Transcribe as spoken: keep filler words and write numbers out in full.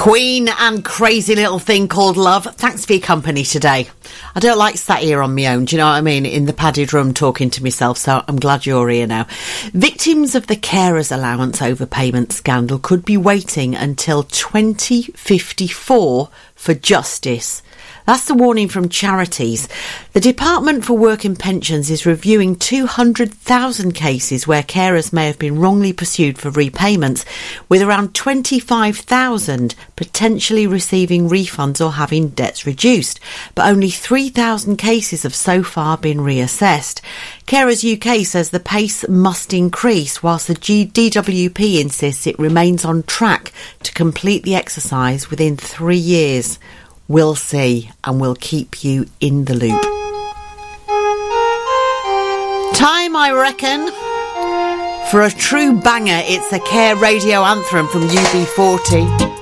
Queen and Crazy Little Thing Called Love. Thanks for your company today. I don't like sat here on my own, do you know what I mean, in the padded room talking to myself, so I'm glad you're here now. Victims of the carers allowance overpayment scandal could be waiting until twenty fifty-four for justice. That's the warning from charities. The Department for Work and Pensions is reviewing two hundred thousand cases where carers may have been wrongly pursued for repayments, with around twenty-five thousand potentially receiving refunds or having debts reduced. But only three thousand cases have so far been reassessed. Carers U K says the pace must increase, whilst the G- D W P insists it remains on track to complete the exercise within three years. We'll see, and we'll keep you in the loop. Time, I reckon, for a true banger. It's a Care Radio anthem from U B forty.